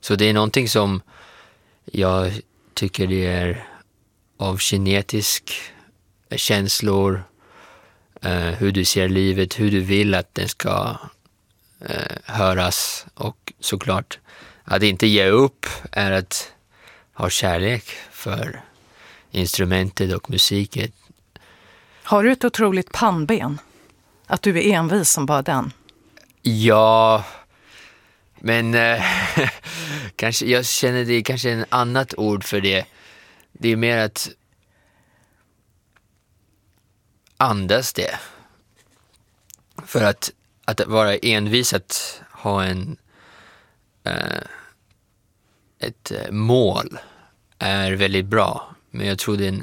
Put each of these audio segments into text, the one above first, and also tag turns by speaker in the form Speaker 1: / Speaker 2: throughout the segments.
Speaker 1: Så det är någonting som jag tycker det är av genetisk känslor, hur du ser livet, hur du vill att den ska höras, och såklart att inte ge upp är att ha kärlek för instrumentet och musiken.
Speaker 2: Har du ett otroligt pannben? Att du är envis som bara den?
Speaker 1: Ja, men kanske, jag känner det är kanske en annat ord för det. Det är mer att andas det. För att vara envis, att ha ett mål är väldigt bra. Men jag tror det är en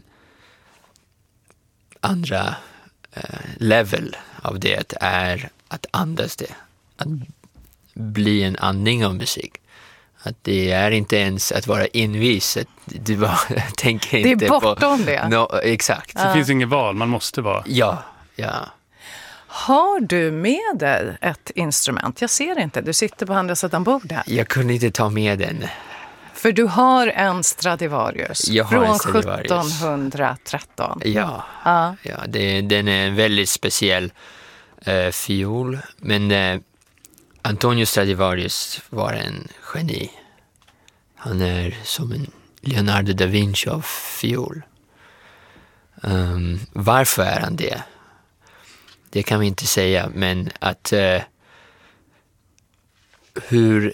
Speaker 1: andra level av det är att andas det. Att bli en andning av musik. Att det är inte ens att vara envis. Att du bara tänker inte på...
Speaker 2: Det är bortom det.
Speaker 1: No, exakt.
Speaker 3: Det finns inget val, man måste vara.
Speaker 1: Ja.
Speaker 2: Har du med dig ett instrument? Jag ser inte, du sitter på andra sidan bordet.
Speaker 1: Jag kunde inte ta med den.
Speaker 2: För du har en Stradivarius från 1713.
Speaker 1: Ja, den är en väldigt speciell fiol. Men Antonio Stradivarius var en geni. Han är som en Leonardo da Vinci av fiol. Varför är han det? Det kan vi inte säga, men att hur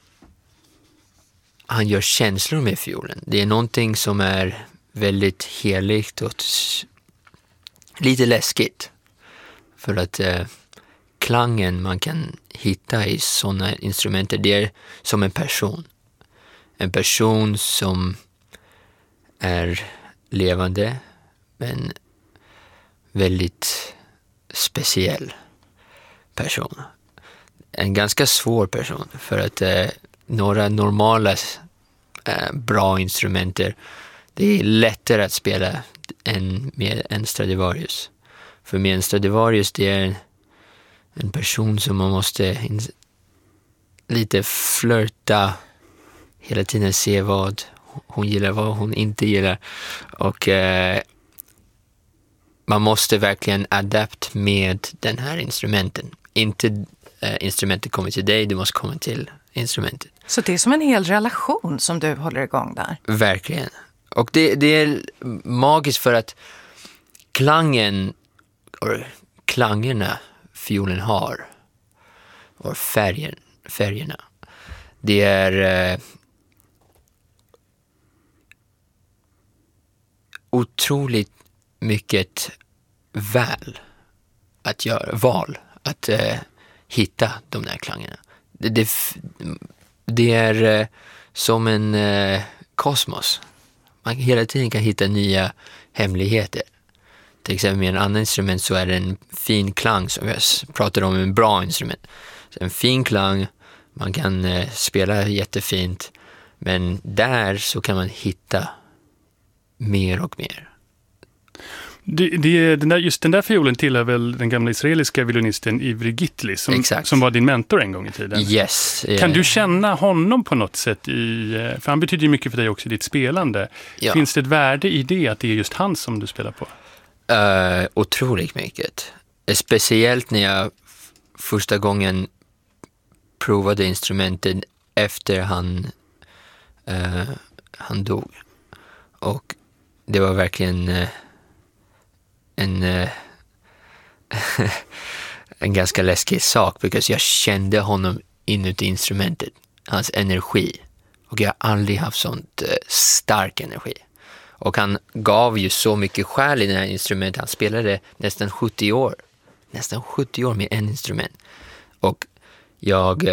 Speaker 1: han gör känslor med fiolen. Det är någonting som är väldigt heligt och lite läskigt. För att klangen man kan hitta i sådana instrumenter, det är som en person. En person som är levande, men väldigt speciell person. En ganska svår person, för att några normala bra instrumenter, det är lättare att spela än med en Stradivarius. För med en Stradivarius, det är en person som man måste lite flirta, hela tiden se vad hon gillar, vad hon inte gillar, och man måste verkligen adapt med den här instrumenten. Inte instrumentet kommer till dig, du måste komma till instrumentet.
Speaker 2: Så det är som en hel relation som du håller igång där?
Speaker 1: Verkligen. Och det är magiskt, för att klangerna fiolen har, och färgerna, det är otroligt mycket val att hitta de där klangerna. Det är som en kosmos. Man hela tiden kan hitta nya hemligheter. Till exempel med en annan instrument så är det en fin klang, som jag pratade om, en bra instrument. Så en fin klang, man kan spela jättefint, men där så kan man hitta mer och mer.
Speaker 3: Just den där fiolen tillhör väl den gamla israeliska violinisten Ivry Gitli som var din mentor en gång i tiden.
Speaker 1: Yes.
Speaker 3: Kan du känna honom på något sätt? För han betyder ju mycket för dig också i ditt spelande. Ja. Finns det ett värde i det, att det är just han som du spelar på?
Speaker 1: Otroligt mycket. Speciellt när jag första gången provade instrumentet efter han dog. Och det var verkligen en ganska läskig sak, för jag kände honom inuti instrumentet, hans energi, och jag har aldrig haft sånt stark energi, och han gav ju så mycket själ i det här instrumentet. Han spelade nästan 70 år med en instrument, och jag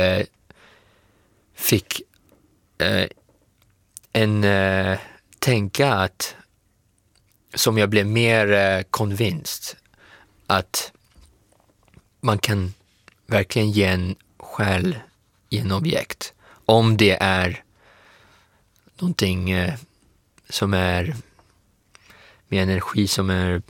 Speaker 1: fick tänka att, som jag blev mer convinced, att man kan verkligen ge en själ i en objekt, om det är någonting som är med energi som är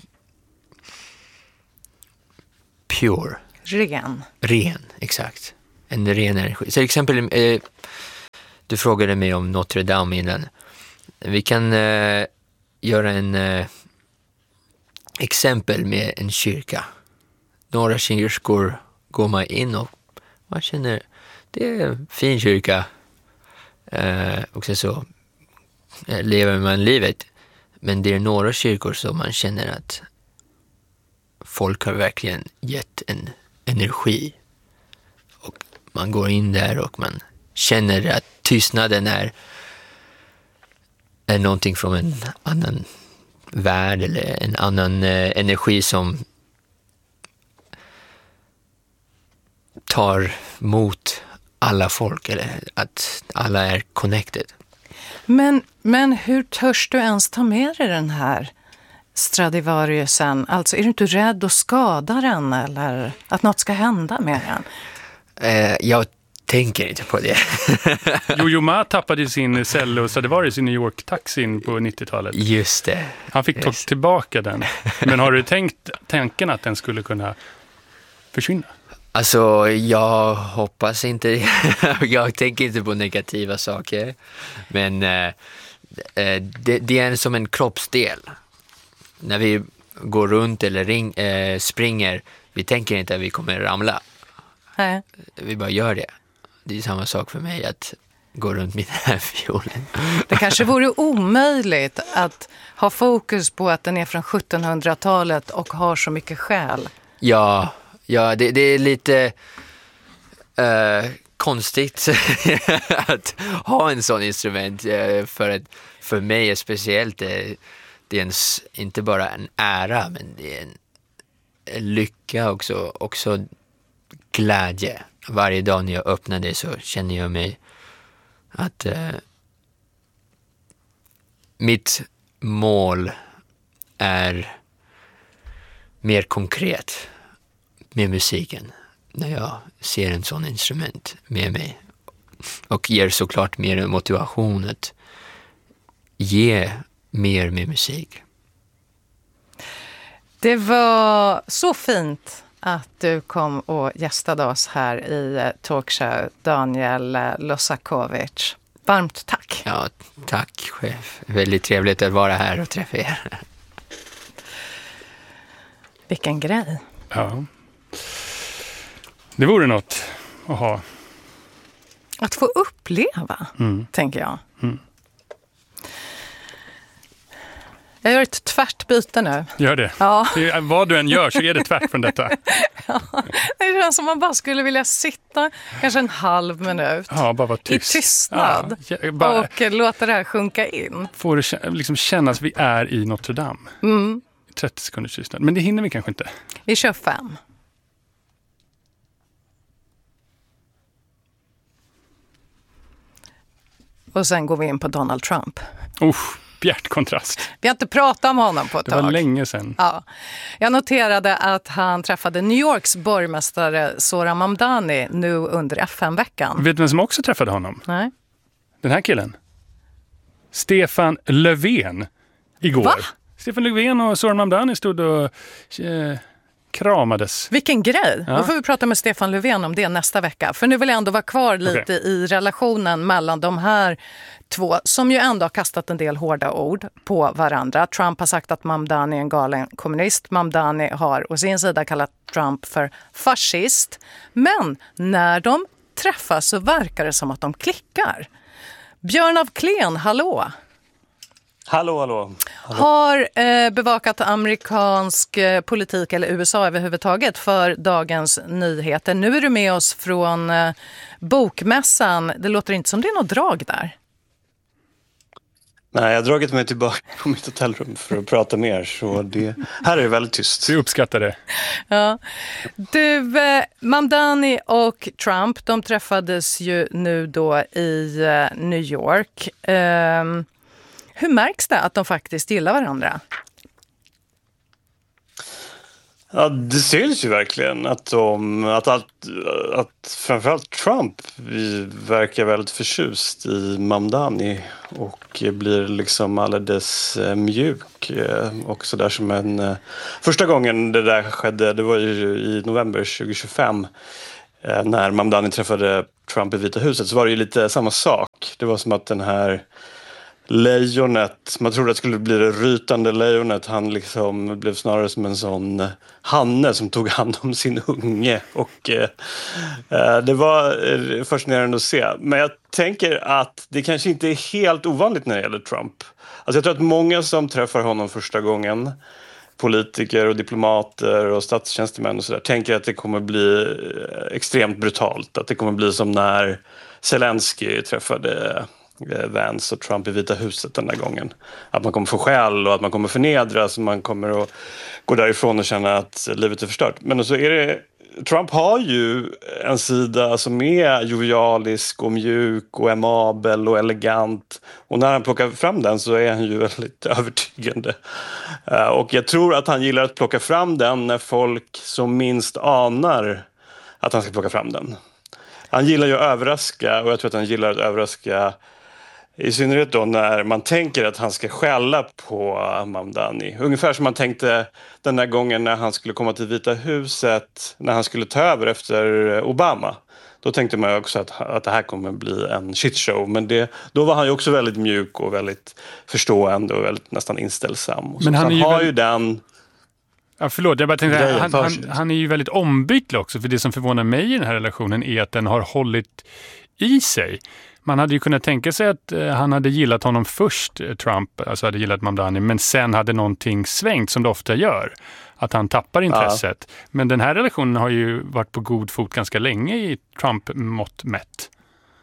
Speaker 1: pure.
Speaker 2: Ren,
Speaker 1: exakt. En ren energi. Så till exempel du frågade mig om Notre Dame innan. Vi kan göra en exempel med en kyrka. Några kyrkor går man in och man känner det är en fin kyrka. Och sen så lever man livet. Men det är några kyrkor som man känner att folk har verkligen gett en energi. Och man går in där och man känner att tystnaden är någonting från en annan värld eller en annan energi som tar mot alla folk, eller att alla är connected.
Speaker 2: Men hur törs du ens ta med dig den här Stradivariusen? Alltså, är du inte rädd att skada den eller att något ska hända med den?
Speaker 1: Jag tänker inte på det.
Speaker 3: Yo-Yo Ma tappade sin cello Stradivarius i New York-taxin på 90-talet.
Speaker 1: Just det.
Speaker 3: Han fick ta tillbaka den. Men har du tänkt tanken att den skulle kunna försvinna?
Speaker 1: Alltså, jag hoppas inte det. Jag tänker inte på negativa saker. Men det är som en kroppsdel. När vi går runt eller springer, vi tänker inte att vi kommer ramla.
Speaker 2: Nej.
Speaker 1: Vi bara gör det. Det är samma sak för mig att gå runt med den här fiolen.
Speaker 2: Det kanske vore omöjligt att ha fokus på att den är från 1700-talet och har så mycket själ.
Speaker 1: Ja, det är lite konstigt att ha en sån instrument. För mig är speciellt det är inte bara en ära, men det är en lycka också glädje. Varje dag när jag öppnar det så känner jag mig att mitt mål är mer konkret med musiken när jag ser en sån instrument med mig, och ger såklart mer motivation att ge mer med musik.
Speaker 2: Det var så fint att du kom och gästade oss här i Talkshow, Daniel Losakovic. Varmt tack.
Speaker 1: Ja, tack chef. Väldigt trevligt att vara här och träffa er.
Speaker 2: Vilken grej.
Speaker 3: Ja. Det vore något att ha.
Speaker 2: Att få uppleva, tänker jag. Mm. Jag gör ett tvärt nu.
Speaker 3: Gör det.
Speaker 2: Ja.
Speaker 3: Vad du än gör så är det tvärt från detta.
Speaker 2: Ja, det känns som man bara skulle vilja sitta kanske en halv minut.
Speaker 3: Ja, bara vara tyst.
Speaker 2: I tystnad. Ja, och låta det här sjunka in.
Speaker 3: Får det liksom kännas vi är i Notre Dame. 30 sekunders tystnad. Men det hinner vi kanske inte.
Speaker 2: Vi kör 5. Och sen går vi in på Donald Trump.
Speaker 3: Bjärt kontrast.
Speaker 2: Vi har inte pratat om honom på ett tag.
Speaker 3: Det var länge sedan.
Speaker 2: Ja. Jag noterade att han träffade New Yorks borgmästare Zohran Mamdani nu under FN-veckan.
Speaker 3: Vet du vem som också träffade honom?
Speaker 2: Nej.
Speaker 3: Den här killen. Stefan Löfven. Igår.
Speaker 2: Va?
Speaker 3: Stefan Löfven och Zohran Mamdani stod och kramades.
Speaker 2: Vilken grej.
Speaker 3: Ja.
Speaker 2: Då får vi prata med Stefan Löfven om det nästa vecka. För nu vill jag ändå vara kvar lite i relationen mellan de här två som ju ändå har kastat en del hårda ord på varandra. Trump har sagt att Mamdani är en galen kommunist. Mamdani har å sin sida kallat Trump för fascist. Men när de träffas så verkar det som att de klickar. Björn af Kleen, hallå!
Speaker 4: Hallå.
Speaker 2: Har bevakat amerikansk politik eller USA överhuvudtaget för Dagens Nyheter. Nu är du med oss från bokmässan. Det låter inte som det är något drag där.
Speaker 4: Nej, jag har dragit mig tillbaka på mitt hotellrum för att prata mer. Så här är det väldigt tyst.
Speaker 3: Vi uppskattar det.
Speaker 2: Ja. Du, Mamdani och Trump, de träffades ju nu då i New York. Hur märks det att de faktiskt gillar varandra?
Speaker 4: Ja, det syns ju verkligen att framförallt Trump verkar väldigt förtjust i Mamdani och blir liksom alldeles mjuk och så där som första gången det där skedde, det var ju i november 2025. när Mamdani träffade Trump i Vita huset så var det ju lite samma sak. Det var som att den här lejonet, man trodde att det skulle bli det rytande lejonet, han liksom blev snarare som en sån hanne som tog hand om sin unge, och det var fascinerande att se. Men jag tänker att det kanske inte är helt ovanligt när det gäller Trump. Alltså jag tror att många som träffar honom första gången, politiker och diplomater och statstjänstemän och sådär, tänker att det kommer bli extremt brutalt, att det kommer bli som när Zelensky träffade Vance och Trump i Vita huset den där gången. Att man kommer få skäll och att man kommer förnedras och man kommer att gå därifrån och känna att livet är förstört. Men så är det, Trump har ju en sida som är jovialisk och mjuk och amabel och elegant. Och när han plockar fram den så är han ju väldigt övertygande. Och jag tror att han gillar att plocka fram den när folk som minst anar att han ska plocka fram den. Han gillar ju att överraska, och jag tror att han gillar att överraska i synnerhet då när man tänker att han ska skälla på Mamdani. Ungefär som man tänkte den där gången när han skulle komma till Vita huset, när han skulle ta över efter Obama. Då tänkte man ju också att det här kommer bli en shitshow. Men då var han ju också väldigt mjuk och väldigt förstående och väldigt nästan inställsam. Men han har ju den...
Speaker 3: Ja, förlåt, jag bara tänkte han är ju väldigt ombytlig också, för det som förvånar mig i den här relationen är att den har hållit i sig. Man hade ju kunnat tänka sig att han hade gillat honom först, Trump, alltså hade gillat Mamdani, men sen hade någonting svängt som det ofta gör. Att han tappar intresset. Ja. Men den här relationen har ju varit på god fot ganska länge i Trump-mått mätt.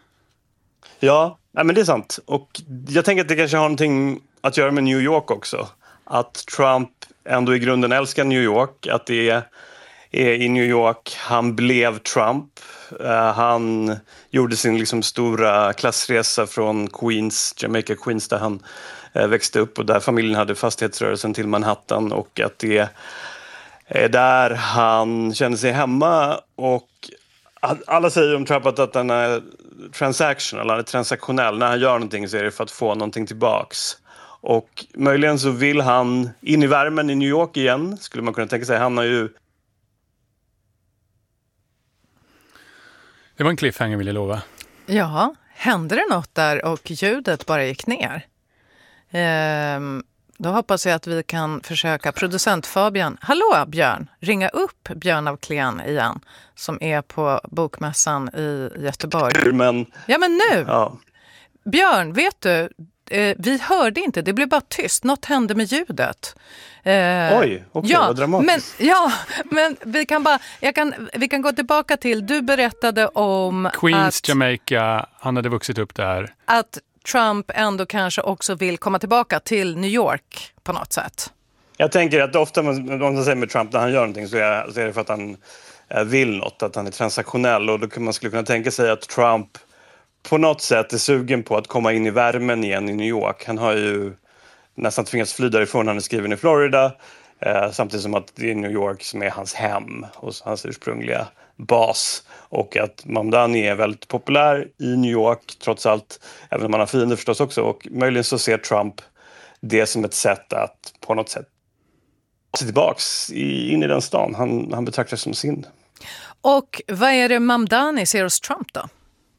Speaker 4: Ja, men det är sant. Och jag tänker att det kanske har någonting att göra med New York också. Att Trump ändå i grunden älskar New York. Att det är i New York han blev Trump. Han gjorde sin liksom stora klassresa från Queens, Jamaica Queens, där han växte upp och där familjen hade fastighetsrörelsen till Manhattan, och att det är där han känner sig hemma. Och alla säger om Trump att han är transactional, han är transaktionell. När han gör någonting så är det för att få någonting tillbaks. Och möjligen så vill han in i värmen i New York igen, skulle man kunna tänka sig. Han har ju...
Speaker 3: Det var en cliffhanger, vill jag lova.
Speaker 2: Ja, hände det något där och ljudet bara gick ner? Då hoppas jag att vi kan försöka. Producent Fabian, hallå Björn, ringa upp Björn af Kleen igen, som är på bokmässan i Göteborg. Ja, men nu! Ja. Björn, vet du, vi hörde inte, det blev bara tyst. Något hände med ljudet.
Speaker 4: Oj, okej,
Speaker 2: ja,
Speaker 4: vad dramatiskt.
Speaker 2: Men vi kan gå tillbaka till, du berättade om
Speaker 3: Queens, Jamaica, han hade vuxit upp där.
Speaker 2: Att Trump ändå kanske också vill komma tillbaka till New York på något sätt.
Speaker 4: Jag tänker att ofta man säger med Trump när han gör någonting så är det för att han vill något, att han är transaktionell, och då kan man skulle kunna tänka sig att Trump på något sätt är sugen på att komma in i värmen igen i New York. Han har ju nästan tvingats fly därifrån. Han är skriven i Florida, samtidigt som att det är New York som är hans hem och hans ursprungliga bas. Och att Mamdani är väldigt populär i New York trots allt, även om han har fiender förstås också. Och möjligen så ser Trump det som ett sätt att på något sätt ta sig tillbaks in i den stan. Han betraktar som sin.
Speaker 2: Och vad är det Mamdani ser hos Trump då?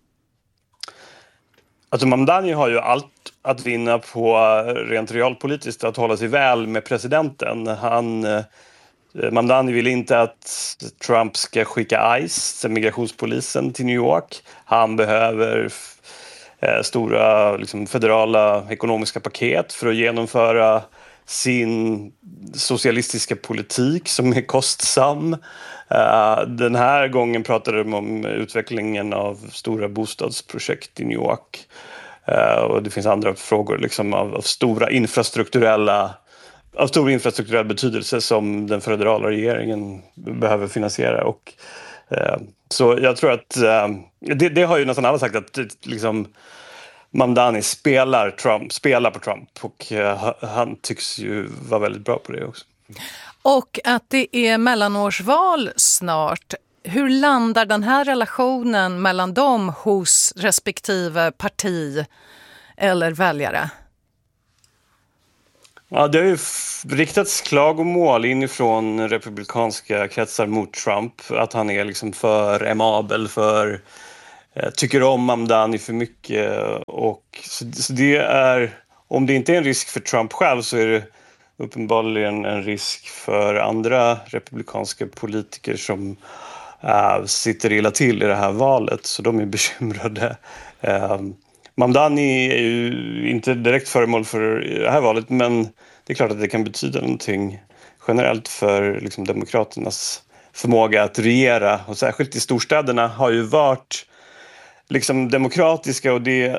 Speaker 4: Alltså Mamdani har ju allt att vinna på rent realpolitiskt, att hålla sig väl med presidenten. Mamdani vill inte att Trump ska skicka ICE, migrationspolisen, till New York. Han behöver stora liksom, federala ekonomiska paket för att genomföra sin socialistiska politik som är kostsam. Den här gången pratade de om utvecklingen av stora bostadsprojekt i New York. Och det finns andra frågor liksom, av stor infrastrukturell betydelse som den federala regeringen behöver finansiera. Och, så jag tror att det har ju nästan alla sagt, att liksom, Mamdani spelar på Trump, och han tycks ju vara väldigt bra på det också.
Speaker 2: Och att det är mellanårsval snart. Hur landar den här relationen mellan dem hos respektive parti eller väljare?
Speaker 4: Ja, det har ju riktats klagomål inifrån republikanska kretsar mot Trump. Att han är liksom för amabel, tycker om Mamdani för mycket. Och så det är, om det inte är en risk för Trump själv så är det uppenbarligen en risk för andra republikanska politiker som sitter illa till i det här valet. Så de är bekymrade. Mamdani är ju inte direkt föremål för det här valet, men det är klart att det kan betyda någonting generellt för liksom demokraternas förmåga att regera. Och särskilt i storstäderna har ju varit liksom demokratiska, och det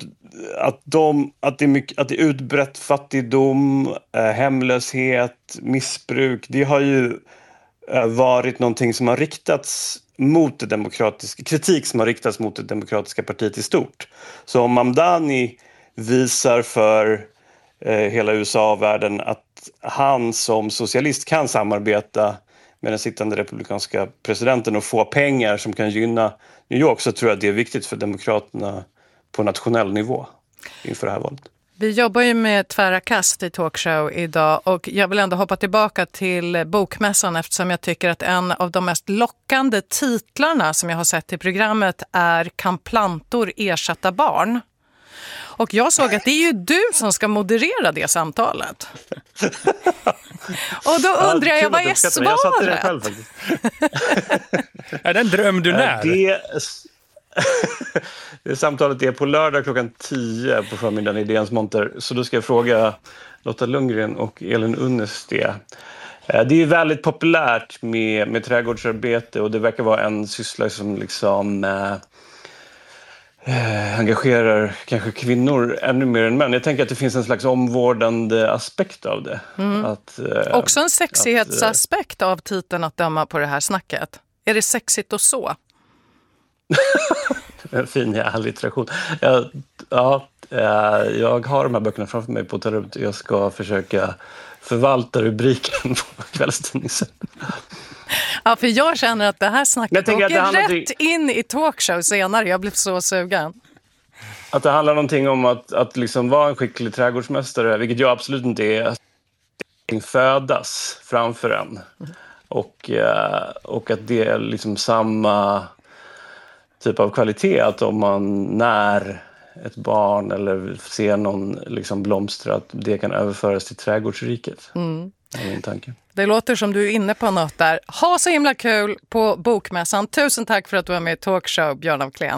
Speaker 4: är utbrett fattigdom, hemlöshet, missbruk. Det har ju varit någonting som har riktats mot det demokratiska, kritik som har riktats mot det demokratiska partiet i stort. Så om Mamdani visar för hela USA-världen att han som socialist kan samarbeta med den sittande republikanska presidenten och få pengar som kan gynna New York, så tror jag att det är viktigt för demokraterna på nationell nivå inför det här valet.
Speaker 2: Vi jobbar ju med tvära kast i talkshow idag, och jag vill ändå hoppa tillbaka till bokmässan eftersom jag tycker att en av de mest lockande titlarna som jag har sett i programmet är Kan plantor ersätta barn? Och jag såg att det är ju du som ska moderera det samtalet. Och då undrar jag, vad är svaret?
Speaker 4: Jag satte det själv faktiskt.
Speaker 3: Är det en dröm du när?
Speaker 4: Det samtalet är på lördag klockan 10 på förmiddagen i DNs monter. Så då ska jag fråga Lotta Lundgren och Elin Unnes det. Det är väldigt populärt med trädgårdsarbete, och det verkar vara en syssla som liksom engagerar kanske kvinnor ännu mer än män. Jag tänker att det finns en slags omvårdande aspekt av det.
Speaker 2: Också en sexighetsaspekt av titeln att döma på det här snacket. Är det sexigt och så?
Speaker 4: En fin allitteration. Jag har de här böckerna framför mig på Tarut. Jag ska försöka förvalta rubriken på kvällstidningen.
Speaker 2: Ja, för jag känner att det här snacket åker rätt in i talkshow senare. Jag blev så sugen.
Speaker 4: Att det handlar någonting om att liksom vara en skicklig trädgårdsmästare, vilket jag absolut inte är, att födas framför en. Och att det är liksom samma typ av kvalitet, att om man när ett barn eller ser någon liksom blomstra, att det kan överföras till trädgårdsriket. Det är min tanke.
Speaker 2: Det låter som du är inne på något där. Ha så himla kul på bokmässan. Tusen tack för att du var med i talkshow, Björn af Kleen.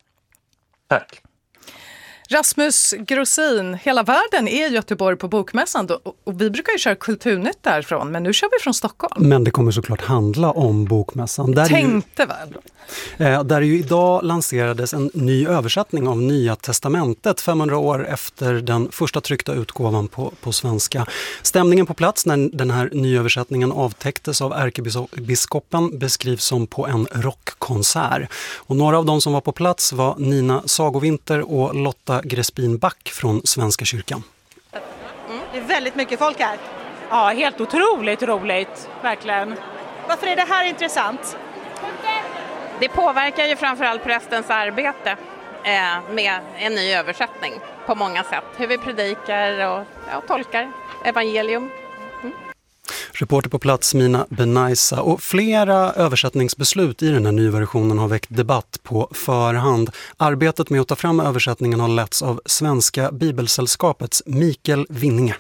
Speaker 4: Tack.
Speaker 2: Rasmus Grosin, hela världen är i Göteborg på bokmässan och vi brukar ju köra kulturnytt därifrån, men nu kör vi från Stockholm.
Speaker 5: Men det kommer såklart handla om bokmässan.
Speaker 2: Tänkte väl.
Speaker 5: Där ju idag lanserades en ny översättning av Nya testamentet 500 år efter den första tryckta utgåvan på svenska. Stämningen på plats när den här nyöversättningen avtäcktes av ärkebiskopen beskrivs som på en rockkonsert. Och några av de som var på plats var Nina Sagovinter och Lotta Grespin-Back från Svenska kyrkan.
Speaker 6: Det är väldigt mycket folk här.
Speaker 7: Ja, helt otroligt roligt, verkligen.
Speaker 6: Varför är det här intressant?
Speaker 8: Det påverkar ju framförallt prästens arbete med en ny översättning på många sätt. Hur vi predikar och tolkar evangelium.
Speaker 5: Reporter på plats Mina Benaisa, och flera översättningsbeslut i den här nyversionen har väckt debatt på förhand. Arbetet med att ta fram översättningen har letts av Svenska Bibelsällskapets Mikael Winninge.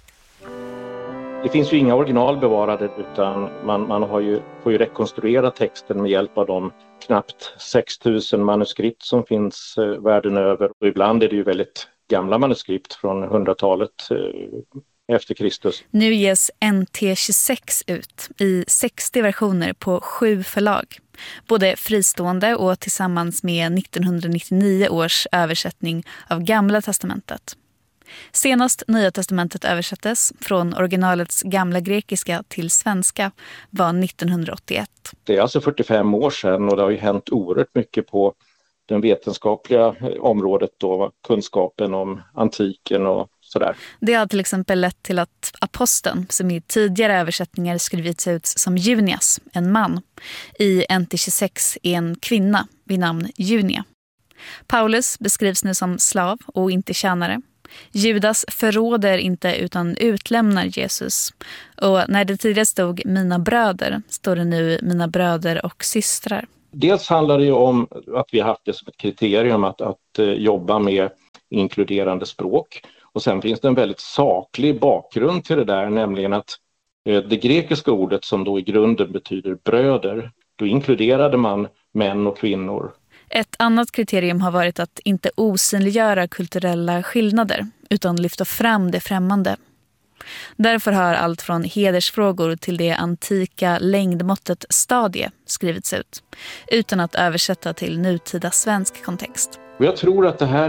Speaker 9: Det finns ju inga original bevarade, utan man får ju rekonstruera texten med hjälp av de knappt 6000 manuskript som finns världen över. Och ibland är det ju väldigt gamla manuskript från 100-talet efter Kristus.
Speaker 10: Nu ges NT26 ut i 60 versioner på 7 förlag. Både fristående och tillsammans med 1999 års översättning av Gamla testamentet. Senast Nya testamentet översattes från originalets gamla grekiska till svenska var 1981.
Speaker 9: Det är alltså 45 år sedan, och det har ju hänt oerhört mycket på det vetenskapliga området då, kunskapen om antiken och sådär.
Speaker 10: Det har till exempel lett till att aposteln, som i tidigare översättningar skrivits ut som Junias, en man, i NT26 är en kvinna vid namn Junia. Paulus beskrivs nu som slav och inte tjänare. Judas förråder inte utan utlämnar Jesus. Och när det tidigare stod mina bröder står det nu mina bröder och systrar.
Speaker 9: Dels handlar det ju om att vi har haft det som ett kriterium att jobba med inkluderande språk. Och sen finns det en väldigt saklig bakgrund till det där, nämligen att det grekiska ordet som då i grunden betyder bröder, då inkluderade man män och kvinnor.
Speaker 10: Ett annat kriterium har varit att inte osynliggöra kulturella skillnader utan lyfta fram det främmande. Därför har allt från hedersfrågor till det antika längdmåttet stadie skrivits ut utan att översätta till nutida svensk kontext.
Speaker 9: Och jag tror att det här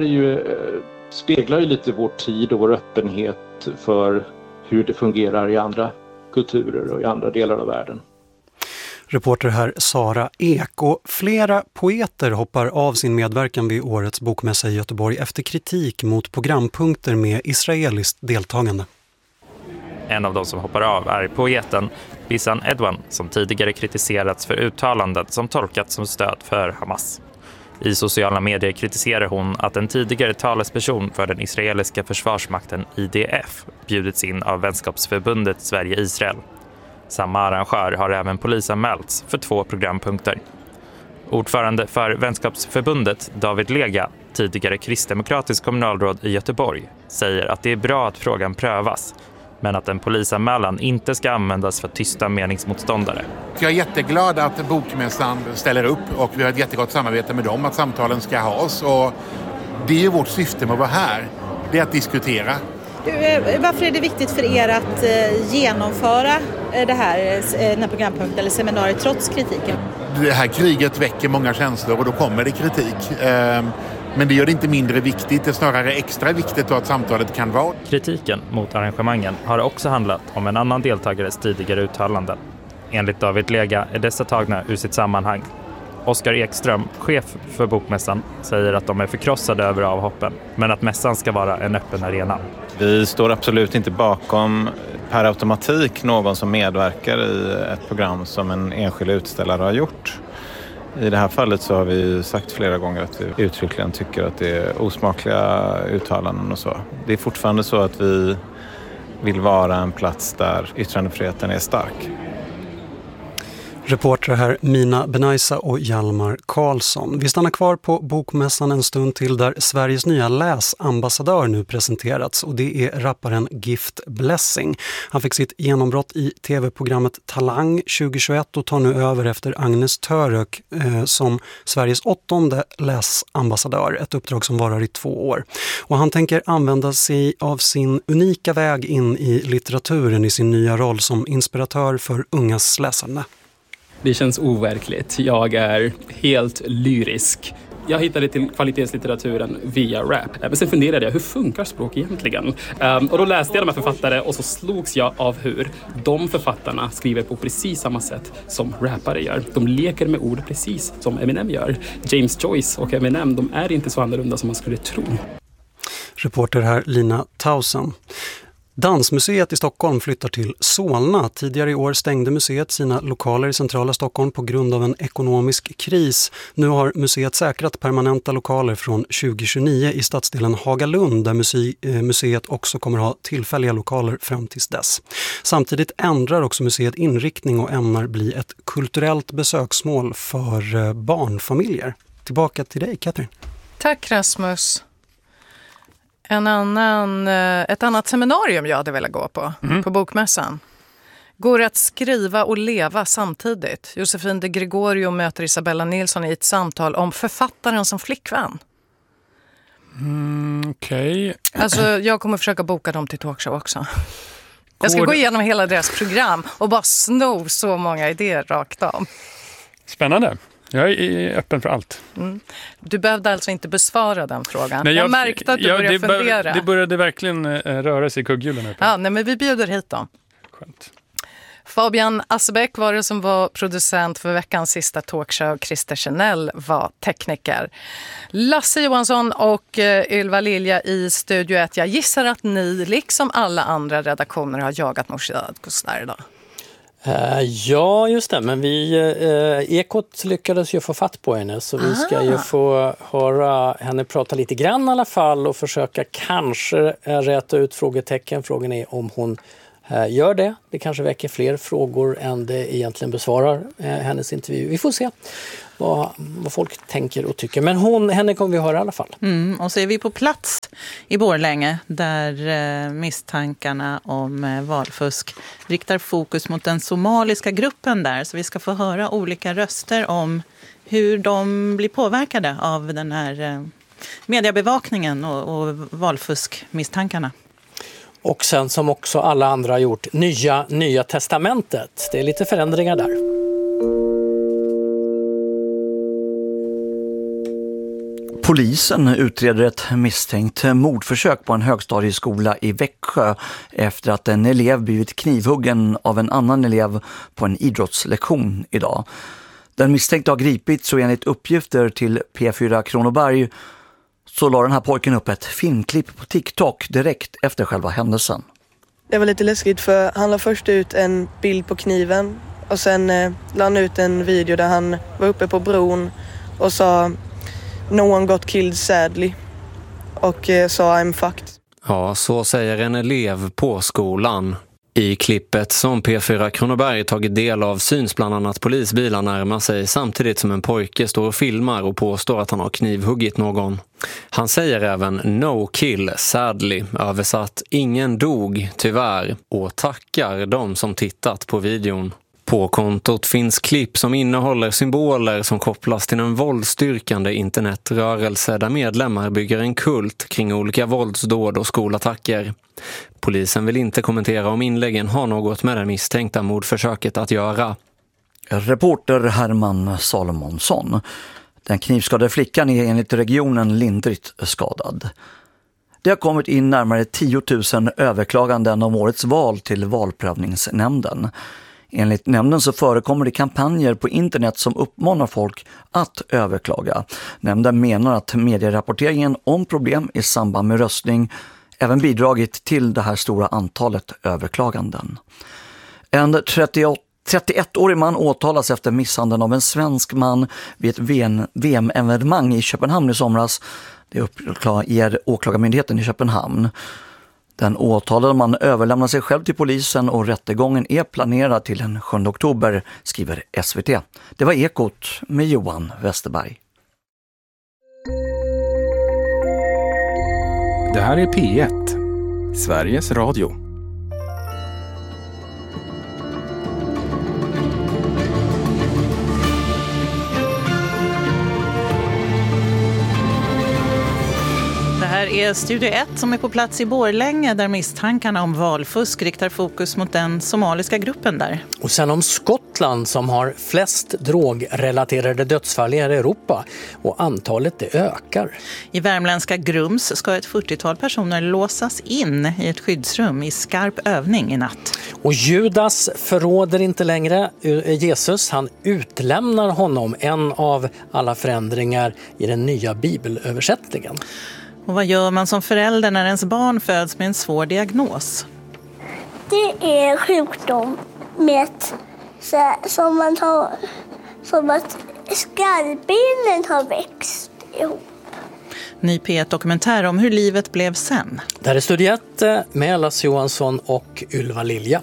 Speaker 9: speglar ju lite vår tid och vår öppenhet för hur det fungerar i andra kulturer och i andra delar av världen.
Speaker 5: Reporter här Sara Ek, och flera poeter hoppar av sin medverkan vid årets bokmässa i Göteborg efter kritik mot programpunkter med israeliskt deltagande.
Speaker 11: En av de som hoppar av är poeten Bisan Edwan som tidigare kritiserats för uttalanden som tolkats som stöd för Hamas. I sociala medier kritiserar hon att en tidigare talesperson för den israeliska försvarsmakten IDF bjudits in av vänskapsförbundet Sverige-Israel. Samma arrangör har även polisanmälts för 2 programpunkter. Ordförande för vänskapsförbundet David Lega, tidigare kristdemokratisk kommunalråd i Göteborg, säger att det är bra att frågan prövas, men att en polisanmälan inte ska användas för att tysta meningsmotståndare.
Speaker 12: Jag är jätteglad att bokmässan ställer upp och vi har ett jättegott samarbete med dem, att samtalen ska ha oss. Och det är vårt syfte med att vara här, det är att diskutera.
Speaker 6: Varför är det viktigt för er att genomföra den här programpunkten eller seminariet trots kritiken?
Speaker 12: Det här kriget väcker många känslor och då kommer det kritik. Men det gör det inte mindre viktigt, det är snarare extra viktigt att samtalet kan vara.
Speaker 11: Kritiken mot arrangemangen har också handlat om en annan deltagares tidigare uttalanden. Enligt David Lega är dessa tagna ur sitt sammanhang. Oskar Ekström, chef för bokmässan, säger att de är förkrossade över avhoppen, men att mässan ska vara en öppen arena.
Speaker 13: Vi står absolut inte bakom per automatik någon som medverkar i ett program som en enskild utställare har gjort. I det här fallet så har vi sagt flera gånger att vi uttryckligen tycker att det är osmakliga uttalanden och så. Det är fortfarande så att vi vill vara en plats där yttrandefriheten är stark.
Speaker 5: Reporter här Mina Benaisa och Hjalmar Karlsson. Vi stannar kvar på bokmässan en stund till där Sveriges nya läsambassadör nu presenterats, och det är rapparen Gift Blessing. Han fick sitt genombrott i tv-programmet Talang 2021 och tar nu över efter Agnes Török som Sveriges 8:e läsambassadör, ett uppdrag som varar i 2 år. Och han tänker använda sig av sin unika väg in i litteraturen i sin nya roll som inspiratör för ungas läsande.
Speaker 14: Det känns overkligt. Jag är helt lyrisk. Jag hittade till kvalitetslitteraturen via rap. Men sen funderade jag, hur funkar språk egentligen? Och då läste jag de här författare och så slogs jag av hur de författarna skriver på precis samma sätt som rappare gör. De leker med ord precis som Eminem gör. James Joyce och Eminem, de är inte så annorlunda som man skulle tro.
Speaker 5: Reporter här Lina Tausen. Dansmuseet i Stockholm flyttar till Solna. Tidigare i år stängde museet sina lokaler i centrala Stockholm på grund av en ekonomisk kris. Nu har museet säkrat permanenta lokaler från 2029 i stadsdelen Hagalund, där museet också kommer ha tillfälliga lokaler fram tills dess. Samtidigt ändrar också museet inriktning och ämnar bli ett kulturellt besöksmål för barnfamiljer. Tillbaka till dig, Katrin.
Speaker 2: Tack, Rasmus. Ett annat seminarium jag hade velat gå på bokmässan. Går att skriva och leva samtidigt. Josefin de Gregorio möter Isabella Nilsson i ett samtal om författaren som flickvän.
Speaker 3: Okej.
Speaker 2: Alltså, jag kommer försöka boka dem till talkshow också. Jag ska gå igenom hela deras program och bara sno så många idéer rakt av.
Speaker 3: Spännande. Jag är öppen för allt.
Speaker 2: Du behövde alltså inte besvara den frågan. Nej, jag märkte att du började fundera.
Speaker 3: Det började verkligen röra sig i kugghjulen.
Speaker 2: Ja, nej, men vi bjuder hit dem.
Speaker 3: Skönt.
Speaker 2: Fabian Assebeck var det som var producent för veckans sista talkshow. Christer Chanel var tekniker. Lasse Johansson och Ylva Lilja i Studio 1. Jag gissar att ni, liksom alla andra redaktioner, har jagat Nooshi Dadgostar idag.
Speaker 15: Ja, just det. Men Ekot lyckades ju få fatt på henne. Så vi ska ju få höra henne prata lite grann i alla fall och försöka kanske räta ut frågetecken. Frågan är om hon gör det. Det kanske väcker fler frågor än det egentligen besvarar hennes intervju. Vi får se vad folk tänker och tycker. Men henne kommer vi höra i alla fall.
Speaker 16: Och så är vi på plats i Borlänge där misstankarna om valfusk riktar fokus mot den somaliska gruppen där. Så vi ska få höra olika röster om hur de blir påverkade av den här mediebevakningen och valfuskmisstankarna.
Speaker 15: Och sen som också alla andra har gjort, nya testamentet. Det är lite förändringar där.
Speaker 17: Polisen utreder ett misstänkt mordförsök på en högstadieskola i Växjö efter att en elev blivit knivhuggen av en annan elev på en idrottslektion idag. Den misstänkte har gripits och enligt uppgifter till P4 Kronoberg så la den här pojken upp ett filmklipp på TikTok direkt efter själva händelsen.
Speaker 18: Det var lite läskigt för han la först ut en bild på kniven och sen la han ut en video där han var uppe på bron och sa "No one got killed sadly" och sa "I'm fucked".
Speaker 19: Ja, så säger en elev på skolan. I klippet som P4 Kronoberg tagit del av syns bland annat polisbilar närma sig samtidigt som en pojke står och filmar och påstår att han har knivhuggit någon. Han säger även "no kill sadly", översatt "ingen dog tyvärr", och tackar de som tittat på videon. På kontot finns klipp som innehåller symboler som kopplas till en våldsstyrkande internetrörelse där medlemmar bygger en kult kring olika våldsdåd och skolattacker. Polisen vill inte kommentera om inläggen har något med det misstänkta mordförsöket att göra.
Speaker 17: Reporter Herman Salomonsson. Den knivskadade flickan är enligt regionen lindrigt skadad. Det har kommit in närmare 10 000 överklaganden om årets val till valprövningsnämnden. Enligt nämnden så förekommer det kampanjer på internet som uppmanar folk att överklaga. Nämnden menar att medierapporteringen om problem i samband med röstning även bidragit till det här stora antalet överklaganden. En 31-årig man åtalas efter misshandeln av en svensk man vid ett VM-evenemang i Köpenhamn i somras. Det uppger åklagarmyndigheten i Köpenhamn. Den åtalade man överlämnar sig själv till polisen och rättegången är planerad till den 7 oktober, skriver SVT. Det var Ekot med Johan Westerberg.
Speaker 20: Det här är P1, Sveriges Radio.
Speaker 16: Det här är Studio 1 som är på plats i Borlänge där misstankarna om valfusk riktar fokus mot den somaliska gruppen där.
Speaker 15: Och sen om Skottland som har flest drogrelaterade dödsfall i Europa och antalet det ökar.
Speaker 16: I värmländska Grums ska ett 40-tal personer låsas in i ett skyddsrum i skarp övning i natt.
Speaker 15: Och Judas förråder inte längre Jesus, han utlämnar honom, en av alla förändringar i den nya bibelöversättningen.
Speaker 16: Och vad gör man som förälder när ens barn föds med en svår diagnos?
Speaker 21: Det är sjukdom med som man har, som att skallbenen har växt ihop.
Speaker 16: Ny P1-dokumentär om hur livet blev sen.
Speaker 15: Där är Studio 1 med Lasse Johansson och Ylva Lilja.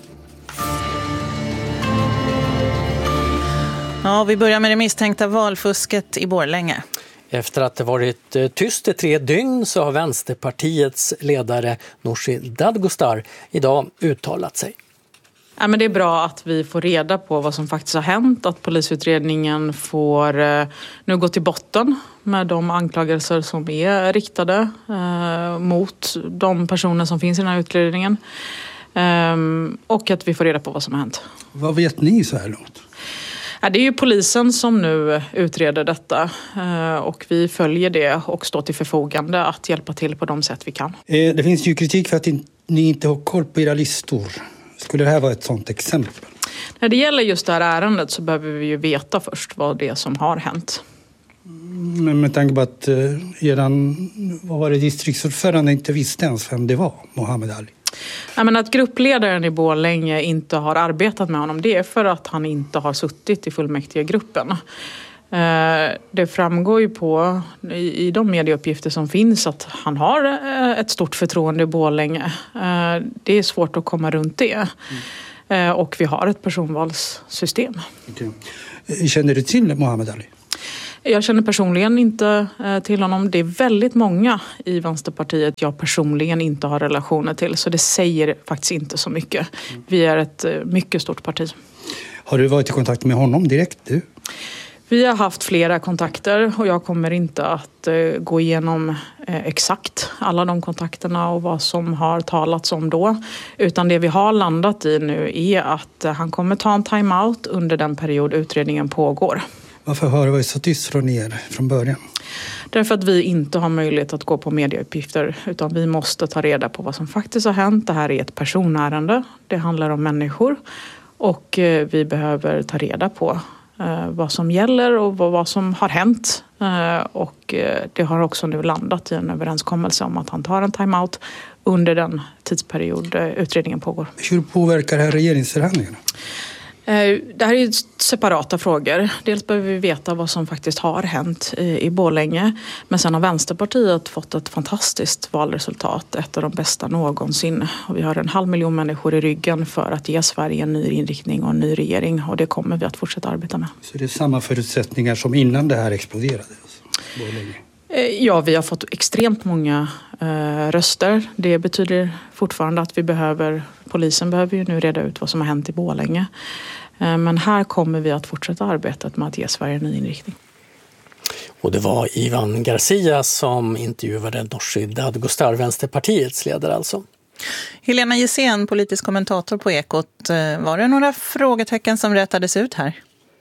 Speaker 16: Ja, vi börjar med det misstänkta valfusket i Borlänge.
Speaker 15: Efter att det varit tyst i 3 dygn så har Vänsterpartiets ledare Nooshi Dadgostar idag uttalat sig.
Speaker 22: Ja, men det är bra att vi får reda på vad som faktiskt har hänt, att polisutredningen får nu gå till botten med de anklagelser som är riktade mot de personer som finns i den här utredningen. Och att vi får reda på vad som har hänt.
Speaker 23: Vad vet ni så här långt?
Speaker 22: Ja, det är ju polisen som nu utreder detta och vi följer det och står till förfogande att hjälpa till på de sätt vi kan.
Speaker 23: Det finns ju kritik för att ni inte har koll på era listor. Skulle det här vara ett sådant exempel?
Speaker 22: När det gäller just det här ärendet så behöver vi ju veta först vad det är som har hänt.
Speaker 23: Men med tanke på att vad var det, distriktsordförande inte visste ens vem det var, Mohammed Ali.
Speaker 22: Men att gruppledaren i Borlänge inte har arbetat med honom, det är för att han inte har suttit i fullmäktigegruppen. Det framgår ju i de medieuppgifter som finns att han har ett stort förtroende i Borlänge. Det är svårt att komma runt det. Och vi har ett personvalssystem.
Speaker 23: Okay. Känner du till Muhammad Ali?
Speaker 22: Jag känner personligen inte till honom. Det är väldigt många i Vänsterpartiet jag personligen inte har relationer till. Så det säger faktiskt inte så mycket. Vi är ett mycket stort parti.
Speaker 23: Har du varit i kontakt med honom direkt, du?
Speaker 22: Vi har haft flera kontakter och jag kommer inte att gå igenom exakt alla de kontakterna och vad som har talats om då. Utan det vi har landat i nu är att han kommer ta en timeout under den period utredningen pågår.
Speaker 23: Varför har det varit så tyst från er från början?
Speaker 22: Därför att vi inte har möjlighet att gå på medieuppgifter utan vi måste ta reda på vad som faktiskt har hänt. Det här är ett personärende, det handlar om människor och vi behöver ta reda på vad som gäller och vad som har hänt. Och det har också nu landat i en överenskommelse om att han tar en timeout under den tidsperiod utredningen pågår.
Speaker 23: Hur påverkar det här regeringsförhandlingarna?
Speaker 22: Det här är separata frågor. Dels behöver vi veta vad som faktiskt har hänt i Borlänge. Men sen har Vänsterpartiet fått ett fantastiskt valresultat. Ett av de bästa någonsin. Och vi har 500 000 människor i ryggen för att ge Sverige en ny inriktning och en ny regering. Och det kommer vi att fortsätta arbeta med.
Speaker 23: Så det är samma förutsättningar som innan det här exploderade? Borlänge.
Speaker 22: Ja, vi har fått extremt många röster. Det betyder fortfarande att polisen behöver ju nu reda ut vad som har hänt i Borlänge. Men här kommer vi att fortsätta arbetet med att ge Sverige en ny inriktning.
Speaker 15: Och det var Ivan Garcia som intervjuade Nooshi Dadgostar, Vänsterpartiets ledare alltså.
Speaker 16: Helena Gissén, politisk kommentator på Ekot. Var det några frågetecken som rätades ut här?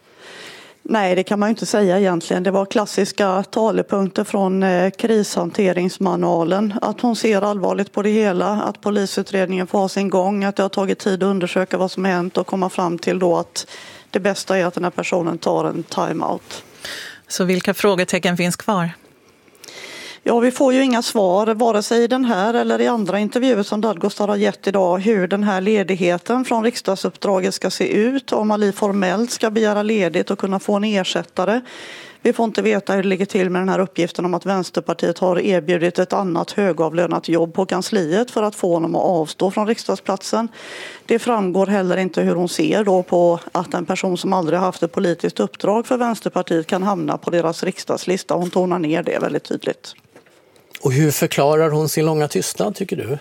Speaker 1: Nej, det kan man ju inte säga egentligen. Det var klassiska talepunkter från krishanteringsmanualen. Att hon ser allvarligt på det hela, att polisutredningen får ha sin gång, att det har tagit tid att undersöka vad som hänt och komma fram till då att det bästa är att den här personen tar en timeout.
Speaker 16: Så vilka frågetecken finns kvar?
Speaker 1: Ja, vi får ju inga svar, vare sig i den här eller i andra intervjuer som Dadgostar har gett idag, hur den här ledigheten från riksdagsuppdraget ska se ut, om Ali formellt ska begära ledigt och kunna få en ersättare. Vi får inte veta hur det ligger till med den här uppgiften om att Vänsterpartiet har erbjudit ett annat högavlönat jobb på kansliet för att få honom att avstå från riksdagsplatsen. Det framgår heller inte hur hon ser då på att en person som aldrig har haft ett politiskt uppdrag för Vänsterpartiet kan hamna på deras riksdagslista. Hon tonar ner det väldigt tydligt.
Speaker 15: Och hur förklarar hon sin långa tystnad, tycker du?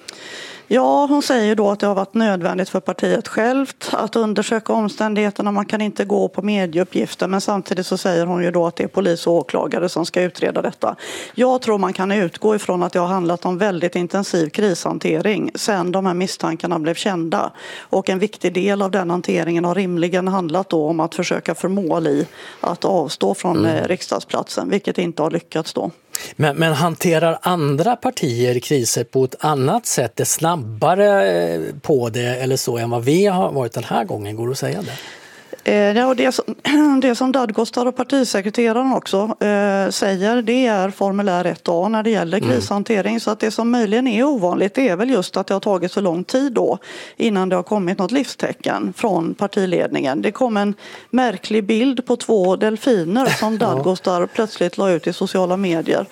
Speaker 1: Ja, hon säger då att det har varit nödvändigt för partiet självt att undersöka omständigheterna. Man kan inte gå på medieuppgifter, men samtidigt så säger hon ju då att det är polis och åklagare som ska utreda detta. Jag tror man kan utgå ifrån att det har handlat om väldigt intensiv krishantering sedan de här misstankarna blev kända. Och en viktig del av den hanteringen har rimligen handlat då om att försöka förmå Ali att avstå från riksdagsplatsen, vilket inte har lyckats då.
Speaker 15: Men hanterar andra partier kriser på ett annat sätt, är snabbare på det eller så än vad vi har varit den här gången, går det att säga det?
Speaker 1: Ja, det som Dadgostar och partisekreteraren också säger, det är formulär 1A när det gäller krishantering. Så att det som möjligen är ovanligt är väl just att det har tagit så lång tid då innan det har kommit något livstecken från partiledningen. Det kom en märklig bild på 2 delfiner som Dadgostar plötsligt la ut i sociala medier.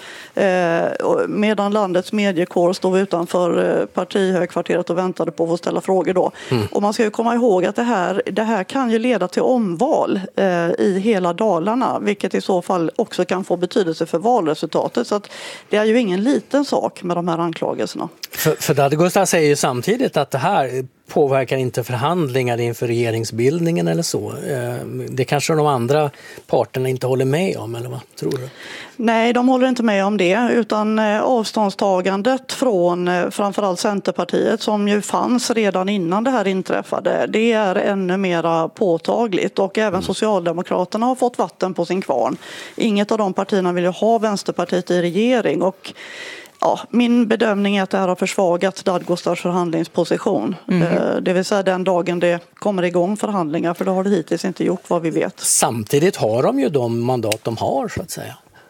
Speaker 1: Medan landets mediekår stod utanför partihögkvarteret och väntade på att få ställa frågor då. Och man ska ju komma ihåg att det här kan ju leda till omval i hela Dalarna, vilket i så fall också kan få betydelse för valresultatet. Så att det är ju ingen liten sak med de här anklagelserna.
Speaker 15: För Dadgostar säger ju samtidigt att det här påverkar inte förhandlingar inför regeringsbildningen eller så. Det kanske de andra parterna inte håller med om, eller vad tror du?
Speaker 1: Nej, de håller inte med om det, utan avståndstagandet från framförallt Centerpartiet som ju fanns redan innan det här inträffade, det är ännu mera påtagligt och även Socialdemokraterna har fått vatten på sin kvarn. Inget av de partierna vill ju ha Vänsterpartiet i regering och ja, min bedömning är att det här har försvagat Dadgostars förhandlingsposition. Det vill säga den dagen det kommer igång förhandlingar, för det har det hittills inte gjort vad vi vet.
Speaker 15: Samtidigt har de ju de mandat de har, så att säga.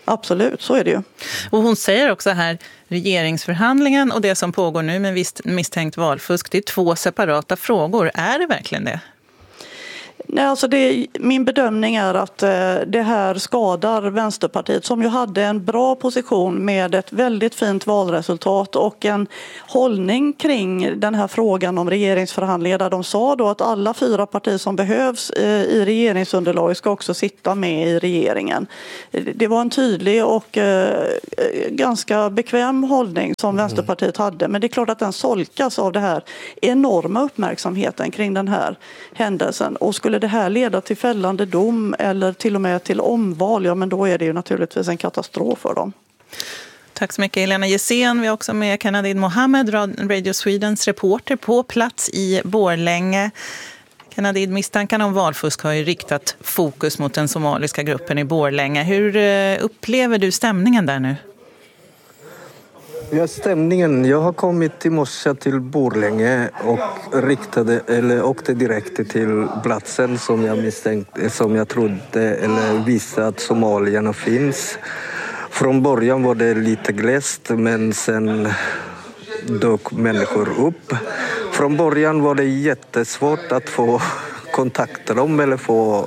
Speaker 1: Absolut, så är det ju.
Speaker 16: Och hon säger också här, regeringsförhandlingen och det som pågår nu med misstänkt valfusk, det är 2 separata frågor. Är det verkligen det?
Speaker 1: Nej, alltså min bedömning är att det här skadar Vänsterpartiet som ju hade en bra position med ett väldigt fint valresultat och en hållning kring den här frågan om regeringsförhandlingar där de sa då att alla 4 partier som behövs i regeringsunderlag ska också sitta med i regeringen. Det var en tydlig och ganska bekväm hållning som Vänsterpartiet hade, men det är klart att den solkas av det här enorma uppmärksamheten kring den här händelsen. Och skulle det här leda till fällande dom eller till och med till omval, ja men då är det ju naturligtvis en katastrof för dem.
Speaker 16: Tack så mycket Helena Gessén. Vi har också med Kanadid Mohammed, Radio Swedens reporter på plats i Borlänge. Kanadid, misstankarna om valfusk har ju riktat fokus mot den somaliska gruppen i Borlänge. Hur upplever du stämningen där nu?
Speaker 4: Ja, stämningen. Jag har kommit i morse till Borlänge och åkte direkt till platsen som jag misstänkte, som jag trodde eller visste att somalierna finns. Från början var det lite glest, men sen dök människor upp. Från början var det jättesvårt att få kontakta dem eller få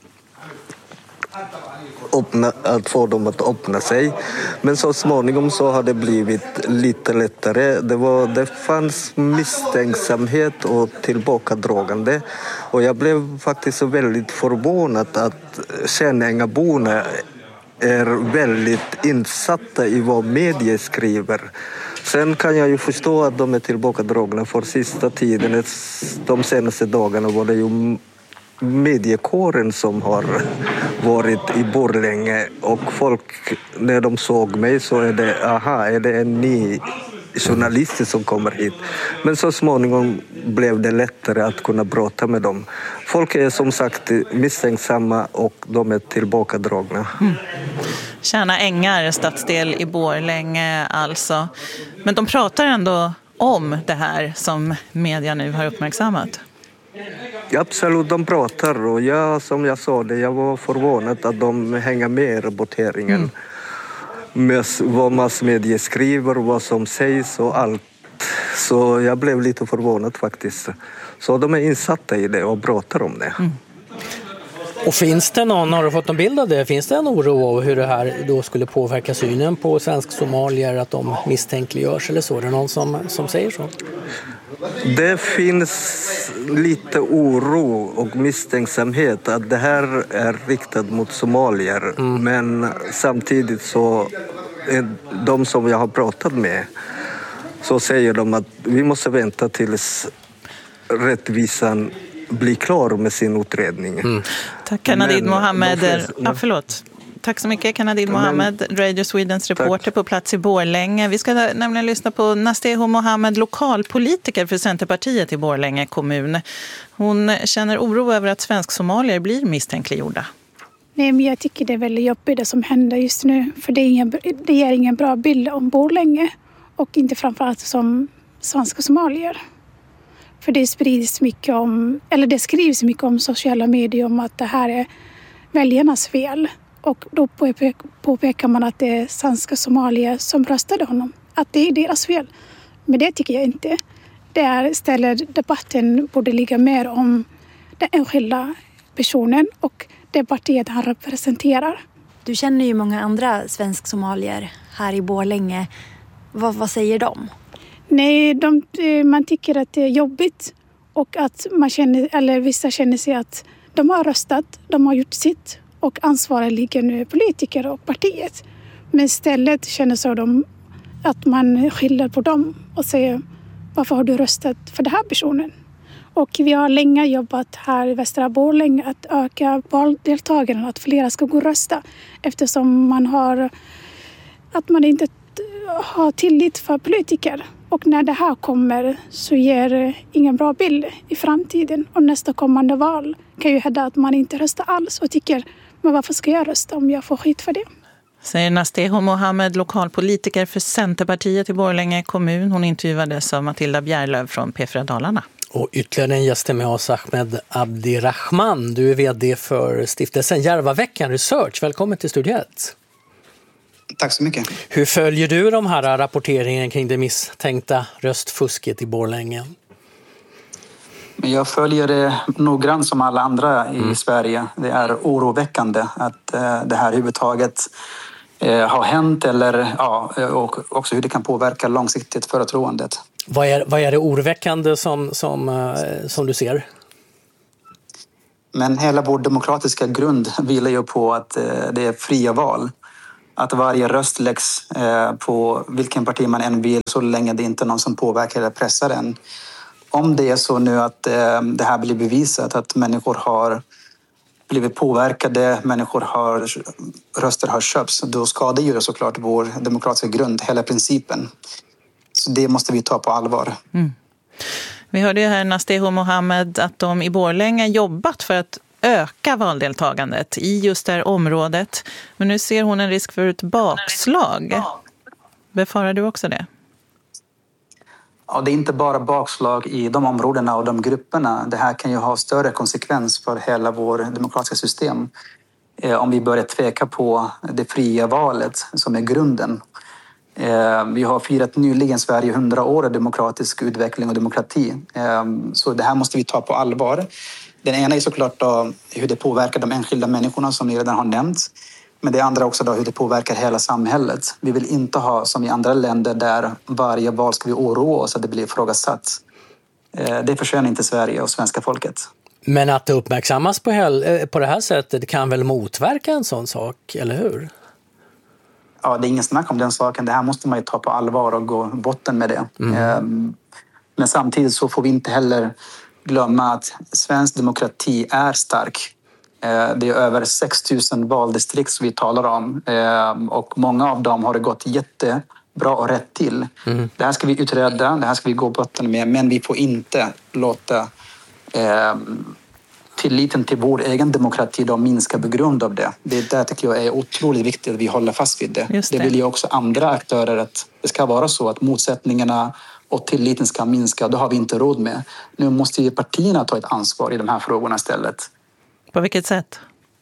Speaker 4: dem att öppna sig. Men så småningom så har det blivit lite lättare. Det fanns misstänksamhet och tillbakadragande. Och jag blev faktiskt så väldigt förvånad att Kärnängaborna är väldigt insatta i vad medier skriver. Sen kan jag ju förstå att de är tillbakadragna för sista tiden. De senaste dagarna var det ju mediekåren som har varit i Borlänge och folk, när de såg mig så är det en ny journalist som kommer hit. Men så småningom blev det lättare att kunna prata med dem. Folk är som sagt misstänksamma och de är tillbakadragna.
Speaker 16: Tjärna Ängar, stadsdel i Borlänge alltså. Men de pratar ändå om det här som media nu har uppmärksammat.
Speaker 4: Absolut, de pratar och som jag sa det, jag var förvånad att de hänger med i rapporteringen. Med vad massmedia skriver, vad som sägs och allt. Så jag blev lite förvånad faktiskt. Så de är insatta i det och pratar om det.
Speaker 15: Och finns det någon, har du fått en bild av det? Finns det en oro av hur det här då skulle påverka synen på svensk-somalier, att de misstänkliggörs eller så? Är det någon som säger så?
Speaker 4: Det finns lite oro och misstänksamhet att det här är riktat mot somalier. Men samtidigt så de som jag har pratat med så säger de att vi måste vänta tills rättvisan blir klar med sin utredning.
Speaker 16: Tack Kanadid Mohammed. Tack så mycket Kanadid Mohammed, Radio Swedens reporter på plats i Borlänge. Vi ska nämligen lyssna på Nasteho Mohammed, lokalpolitiker för Centerpartiet i Borlänge kommun. Hon känner oro över att svensk-somalier blir misstänkliggjorda.
Speaker 7: Nej, men jag tycker det är väldigt jobbigt det som händer just nu. För det ger ingen bra bild om Borlänge och inte framförallt som svenska somalier. För det skrivs mycket om sociala medier om att det här är väljarnas fel. Och då påpekar man att det är svenska somalier som röstade honom. Att det är deras fel. Men det tycker jag inte. Debatten borde ligga mer om den enskilda personen och det partiet han representerar.
Speaker 8: Du känner ju många andra svensk-somalier här i Borlänge. Vad säger de?
Speaker 7: Nej, man tycker att det är jobbigt och att vissa känner sig att de har röstat, de har gjort sitt och ansvaret ligger nu politiker och partiet. Men istället känner så de att man skyller på dem och säger varför har du röstat för den här personen? Och vi har länge jobbat här i Västra Borlänge att öka valdeltagandet, att flera ska gå och rösta eftersom man inte har tillit för politiker. Och när det här kommer så ger det ingen bra bild i framtiden. Och nästa kommande val kan ju hända att man inte röstar alls och tycker men varför ska jag rösta om jag får skit för det?
Speaker 16: Säger Nasteho Mohammed, lokalpolitiker för Centerpartiet i Borlänge kommun. Hon intervjuades av Matilda Bjärlöv från P4 Dalarna.
Speaker 15: Och ytterligare en gäst med oss, Ahmed Abdirahman. Du är vd för stiftelsen Järvaveckan Research. Välkommen till Studio 1.
Speaker 6: Tack så mycket.
Speaker 15: Hur följer du de här rapporteringen kring det misstänkta röstfusket i Borlänge?
Speaker 6: Jag följer det noggrant som alla andra i Sverige. Det är oroväckande att det här överhuvudtaget har hänt och också hur det kan påverka långsiktigt förtroendet.
Speaker 15: Vad är det oroväckande som du ser?
Speaker 6: Men hela vår demokratiska grund vilar ju på att det är fria val. Att varje röst läggs på vilken parti man än vill så länge det inte är någon som påverkar eller pressar en. Om det är så nu att det här blir bevisat att människor har blivit påverkade, röster har köpts, då ska det ju såklart vår demokratiska grund, hela principen. Så det måste vi ta på allvar.
Speaker 16: Vi hörde ju här Nasteho Mohammed att de i Borlänge jobbat för att öka valdeltagandet i just det här området. Men nu ser hon en risk för ett bakslag. Befarar du också det?
Speaker 6: Ja, det är inte bara bakslag i de områdena och de grupperna. Det här kan ju ha större konsekvens för hela vår demokratiska system. Om vi börjar tveka på det fria valet som är grunden. Vi har firat nyligen Sverige 100 år av demokratisk utveckling och demokrati. Så det här måste vi ta på allvar. Den ena är såklart då hur det påverkar de enskilda människorna som ni redan har nämnt. Men det andra också då hur det påverkar hela samhället. Vi vill inte ha som i andra länder där varje val ska vi oroa oss att det blir ifrågasatt. Det förtjänar inte Sverige och svenska folket.
Speaker 15: Men att det uppmärksammas på det här sättet kan väl motverka en sån sak, eller hur?
Speaker 6: Ja, det är ingen snack om den saken. Det här måste man ju ta på allvar och gå botten med det. Men samtidigt så får vi inte heller glömma att svensk demokrati är stark. Det är över 6 000 valdistrikt som vi talar om och många av dem har det gått jättebra och rätt till. Det här ska vi utreda, det här ska vi gå botten med, men vi får inte låta tilliten till vår egen demokrati då minska på grund av det. Det där tycker jag är otroligt viktigt att vi håller fast vid det. Det vill ju också andra aktörer att det ska vara så att motsättningarna och tilliten ska minska. Det har vi inte råd med. Nu måste ju partierna ta ett ansvar i de här frågorna istället.
Speaker 16: På vilket sätt?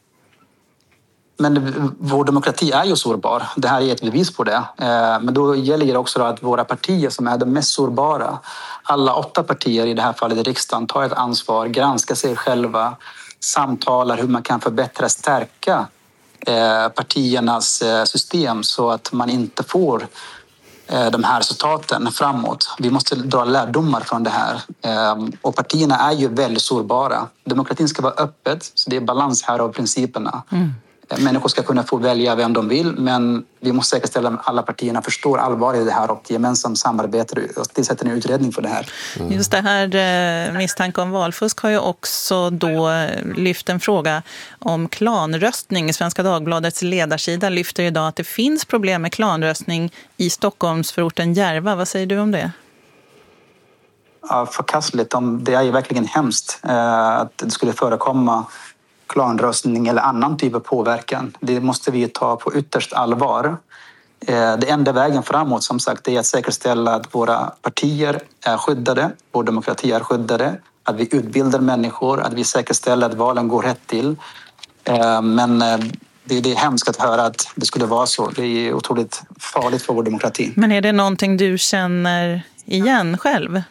Speaker 6: Men vår demokrati är ju sårbar. Det här är ett bevis på det. Men då gäller det också att våra partier som är de mest sårbara, alla 8 partier i det här fallet i riksdagen, tar ett ansvar, granskar sig själva, samtalar hur man kan förbättra, stärka partiernas system så att man inte får de här resultaten framåt. Vi måste dra lärdomar från det här. Och partierna är ju väldigt sårbara. Demokratin ska vara öppet, så det är balans här av principerna. Människor ska kunna få välja vem de vill, men vi måste säkerställa att alla partierna förstår allvar i det här och gemensamt samarbetar och tillsätter en utredning för det här.
Speaker 16: Just det här misstanke om valfusk har ju också då lyft en fråga om klanröstning. Svenska Dagbladets ledarsida lyfter idag att det finns problem med klanröstning i Stockholmsförorten Järva. Vad säger du om det?
Speaker 6: Ja, förkastligt. Det är ju verkligen hemskt att det skulle förekomma klanröstning eller annan typ av påverkan. Det måste vi ta på ytterst allvar. Det enda vägen framåt som sagt är att säkerställa att våra partier är skyddade, vår demokrati är skyddade, att vi utbildar människor, att vi säkerställer att valen går rätt till. Men det är hemskt att höra att det skulle vara så. Det är otroligt farligt för vår demokrati.
Speaker 16: Men är det någonting du känner igen själv?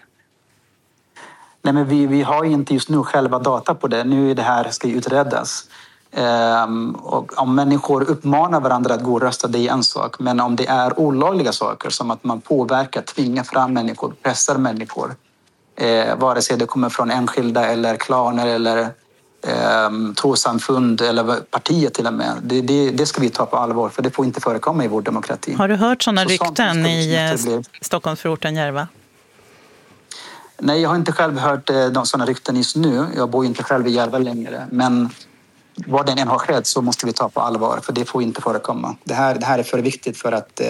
Speaker 6: Nej, men vi har ju inte just nu själva data på det. Nu är det här ska utredas. Och om människor uppmanar varandra att gå och rösta, det är en sak. Men om det är olagliga saker som att man påverkar, tvingar fram människor, pressar människor. Vare sig det kommer från enskilda eller klaner eller trossamfund eller partier till och med. Det ska vi ta på allvar, för det får inte förekomma i vår demokrati.
Speaker 16: Har du hört sådana rykten i Stockholmsförorten Järva?
Speaker 6: Nej, jag har inte själv hört sådana rykten just nu. Jag bor inte själv i Järva längre. Men vad den än har skett så måste vi ta på allvar. För det får inte förekomma. Det här är för viktigt för att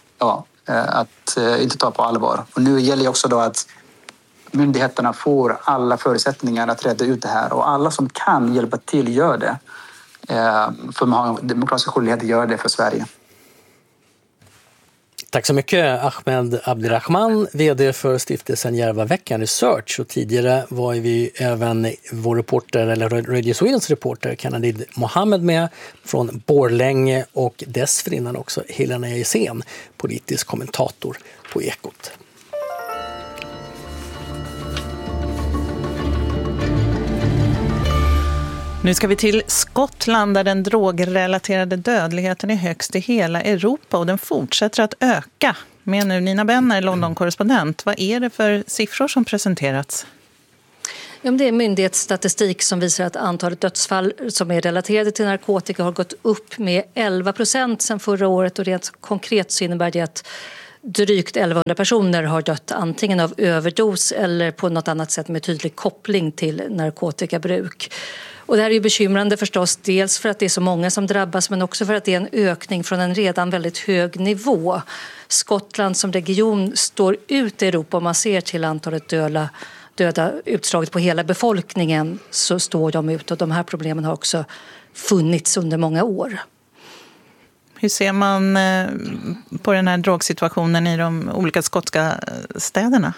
Speaker 6: inte ta på allvar. Och nu gäller det också då att myndigheterna får alla förutsättningar att reda ut det här. Och alla som kan hjälpa till gör det. För man har demokratisk skyldighet att göra det för Sverige.
Speaker 15: Tack så mycket Ahmed Abdirahman, vd för stiftelsen Järvaveckan Research, och tidigare var vi även vår reporter, eller Radio Swedens reporter Kanadid Mohammed med från Borlänge, och dessförinnan också Helena Eisen, politisk kommentator på Ekot.
Speaker 16: Nu ska vi till Skottland där den drogrelaterade dödligheten är högst i hela Europa och den fortsätter att öka. Med nu Nina Benner, London-korrespondent. Vad är det för siffror som presenterats?
Speaker 9: Ja, det är myndighetsstatistik som visar att antalet dödsfall som är relaterade till narkotika har gått upp med 11% sedan förra året, och rent konkret så innebär det att drygt 1100 personer har dött antingen av överdos eller på något annat sätt med tydlig koppling till narkotikabruk. Och det här är ju bekymrande förstås, dels för att det är så många som drabbas, men också för att det är en ökning från en redan väldigt hög Skottland som region står ut i Europa. Om man ser till antalet döda utslaget på hela befolkningen så står de ut, och de här problemen har också funnits under många år.
Speaker 16: Hur ser man på den här drogsituationen i de olika skotska städerna?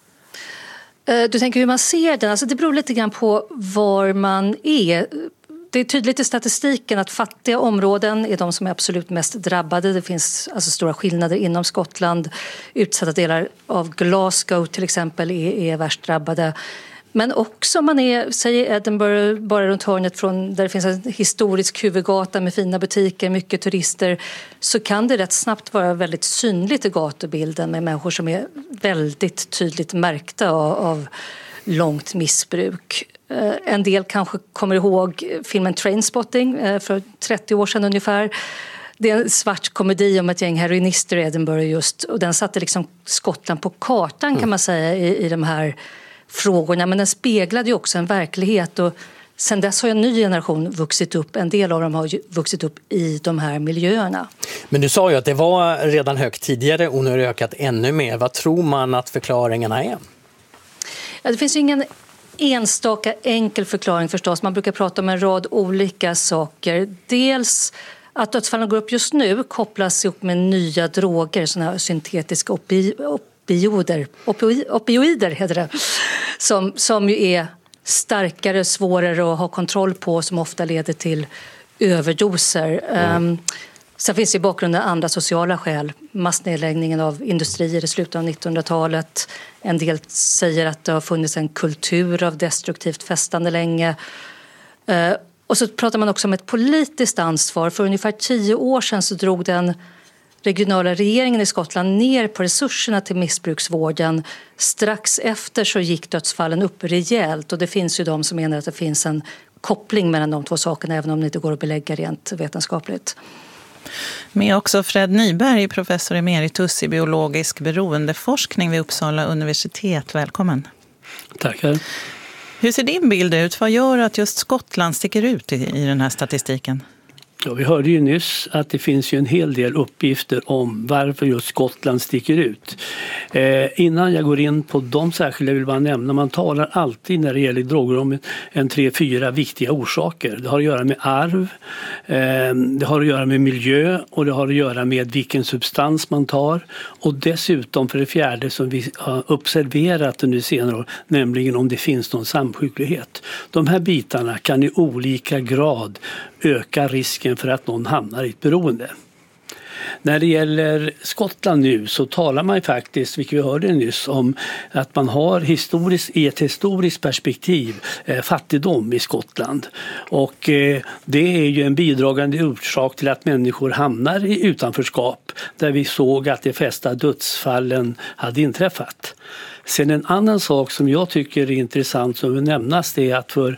Speaker 9: Du tänker hur man ser den? Alltså det beror lite grann på var man är. Det är tydligt i statistiken att fattiga områden är de som är absolut mest drabbade. Det finns alltså stora skillnader inom Skottland. Utsatta delar av Glasgow till exempel är värst drabbade. Men också om man är, säger Edinburgh, bara runt hörnet från där det finns en historisk huvudgata med fina butiker, mycket turister, så kan det rätt snabbt vara väldigt synligt i gatubilden med människor som är väldigt tydligt märkta av långt missbruk. En del kanske kommer ihåg filmen Trainspotting för 30 år sedan ungefär. Det är en svart komedi om ett gäng heroinister i Edinburgh just, och den satte liksom Skottland på kartan kan man säga i de här frågorna, men den speglade ju också en verklighet, och sen dess har en ny generation vuxit upp. En del av dem har vuxit upp i de här miljöerna.
Speaker 15: Men du sa ju att det var redan högt tidigare och nu har det ökat ännu mer. Vad tror man att förklaringarna är?
Speaker 9: Ja, det finns ju ingen enstaka enkel förklaring förstås. Man brukar prata om en rad olika saker. Dels att dödsfallen går upp just nu kopplas ihop med nya droger, sådana här syntetiska opioider heter det, som ju är starkare, svårare att ha kontroll på, som ofta leder till överdoser. Sen finns det i bakgrunden andra sociala skäl. Massnedläggningen av industrier i slutet av 1900-talet. En del säger att det har funnits en kultur av destruktivt festande länge. Och så pratar man också om ett politiskt ansvar. För ungefär 10 år sedan så drog den regionala regeringen i Skottland ner på resurserna till missbruksvården. Strax efter så gick dödsfallen upp rejält, och det finns ju de som menar att det finns en koppling mellan de två sakerna, även om det inte går att belägga rent vetenskapligt.
Speaker 16: Med också Fred Nyberg, professor emeritus i biologisk beroendeforskning vid Uppsala universitet. Välkommen.
Speaker 10: Tackar.
Speaker 16: Hur ser din bild ut? Vad gör att just Skottland sticker ut i den här statistiken?
Speaker 10: Ja, vi hörde ju nyss att det finns ju en hel del uppgifter om varför just Skottland sticker ut. Innan jag går in på de särskilda vill man nämna, man talar alltid när det gäller droger om en 3-4 viktiga orsaker. Det har att göra med arv, det har att göra med miljö och det har att göra med vilken substans man tar. Och dessutom för det fjärde som vi har observerat under senare år, nämligen om det finns någon samsjuklighet. De här bitarna kan i olika grad öka risken för att någon hamnar i ett beroende. När det gäller Skottland nu så talar man faktiskt, vilket vi hörde nyss, om att man har i ett historiskt perspektiv fattigdom i Skottland. Och det är ju en bidragande orsak till att människor hamnar i utanförskap, där vi såg att de flesta dödsfallen hade inträffat. Sen en annan sak som jag tycker är intressant som vill nämnas, det är att för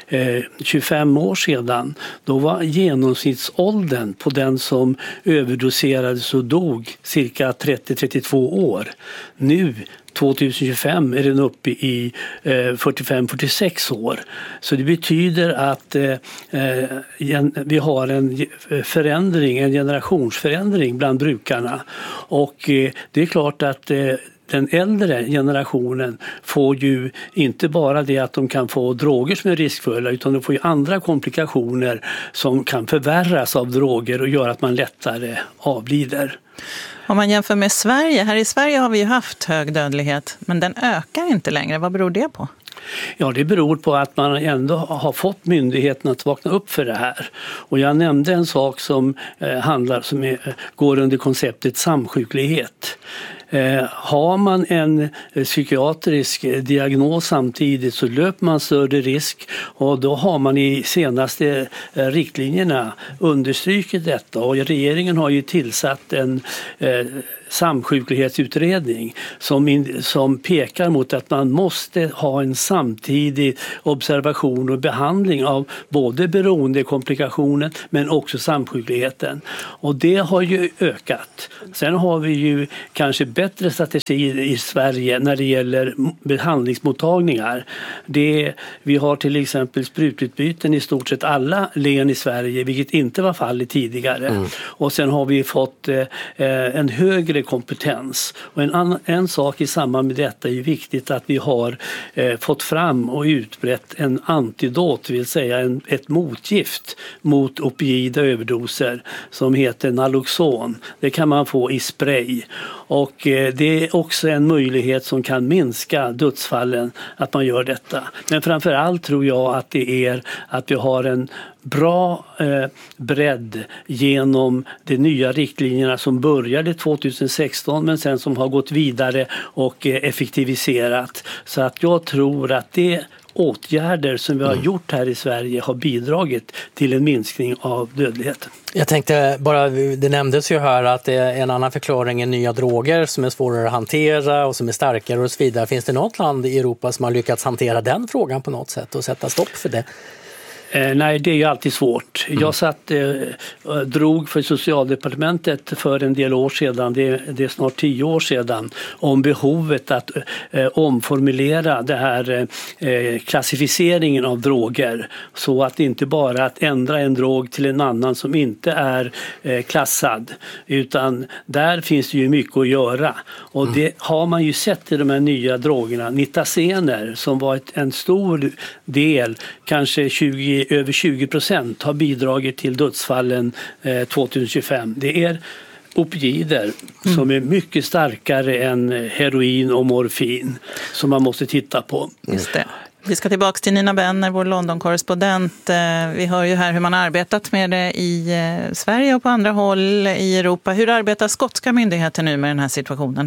Speaker 10: 25 år sedan då var genomsnittsåldern på den som överdoserades och dog cirka 30-32 år. Nu 2025 är den uppe i 45-46 år. Så det betyder att vi har en förändring, en generationsförändring bland brukarna. Och det är klart att den äldre generationen får ju inte bara det att de kan få droger som är riskfulla, utan de får ju andra komplikationer som kan förvärras av droger och göra att man lättare avlider.
Speaker 16: Om man jämför med Sverige, här i Sverige har vi ju haft hög dödlighet, men den ökar inte längre. Vad beror det på?
Speaker 10: Ja, det beror på att man ändå har fått myndigheterna att vakna upp för det här. Och jag nämnde en sak som går under konceptet samsjuklighet. Har man en psykiatrisk diagnos samtidigt så löper man större risk, och då har man i senaste riktlinjerna understrukit detta, och regeringen har ju tillsatt en samsjuklighetsutredning som pekar mot att man måste ha en samtidig observation och behandling av både beroendekomplikationen men också samsjukligheten. Och det har ju ökat. Sen har vi ju kanske bättre strategier i Sverige när det gäller behandlingsmottagningar. Vi har till exempel sprututbyten i stort sett alla län i Sverige, vilket inte var fallet tidigare. Och sen har vi fått en högre kompetens. Och en sak i samband med detta är ju viktigt att vi har fått fram och utbrett en antidot, det vill säga ett motgift mot opioida överdoser som heter Naloxon. Det kan man få i spray. Och det är också en möjlighet som kan minska dödsfallen att man gör detta. Men framförallt tror jag att det är att vi har en bra bredd genom de nya riktlinjerna som började 2016 men sen som har gått vidare och effektiviserat. Så att jag tror att det åtgärder som vi har gjort här i Sverige har bidragit till en minskning av dödligheten.
Speaker 15: Jag tänkte bara, det nämndes ju här att det är en annan förklaring än nya droger som är svårare att hantera och som är starkare och så vidare. Finns det något land i Europa som har lyckats hantera den frågan på något sätt och sätta stopp för det?
Speaker 10: Nej, det är ju alltid svårt. Jag drog för Socialdepartementet för en del år sedan, det är snart 10 år sedan, om behovet att omformulera det här klassificeringen av droger, så att inte bara att ändra en drog till en annan som inte är klassad, utan där finns det ju mycket att göra. Och det har man ju sett i de här nya drogerna, nitazener som var en stor del, kanske över 20% har bidragit till dödsfallen 2025. Det är opioider som är mycket starkare än heroin och morfin som man måste titta på.
Speaker 16: Just det. Vi ska tillbaka till Nina Benner, vår London-korrespondent. Vi hör ju här hur man har arbetat med det i Sverige och på andra håll i Europa. Hur arbetar skotska myndigheter nu med den här situationen?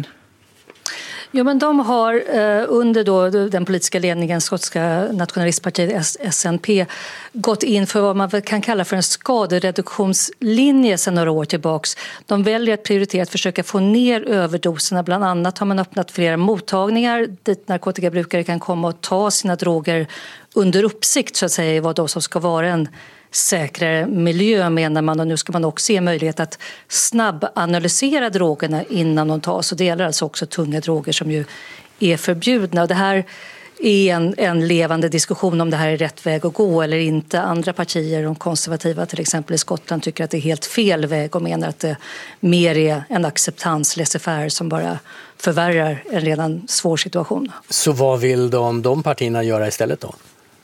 Speaker 9: Jo, men de har under då den politiska ledningen, skotska nationalistpartiet SNP, gått in för vad man kan kalla för en skadereduktionslinje sedan några år tillbaks. De väljer att prioritera att försöka få ner överdoserna. Bland annat har man öppnat flera mottagningar dit narkotikabrukare kan komma och ta sina droger under uppsikt, så att säga, vad då som ska vara en säkrare miljö, menar man. Och nu ska man också ge möjlighet att snabbanalysera drogerna innan de tas. Och det gäller alltså också tunga droger som ju är förbjudna. Och det här är en levande diskussion om det här är rätt väg att gå eller inte. Andra partier, de konservativa till exempel i Skottland, tycker att det är helt fel väg och menar att det mer är en acceptans, laissez-faire, som bara förvärrar en redan svår situation.
Speaker 15: Så vad vill de partierna göra istället då?